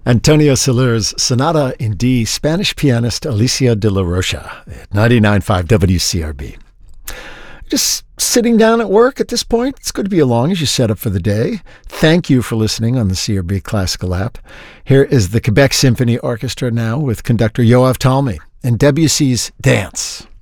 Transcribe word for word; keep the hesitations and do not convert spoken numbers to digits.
Antonio Soler's Sonata in D, Spanish pianist Alicia de la Rocha at ninety-nine point five W C R B. Just sitting down at work at this point, it's good to be along as you set up for the day. Thank you for listening on the C R B Classical app. Here is the Quebec Symphony Orchestra now with conductor Yoav Talmy and Debussy's Dance.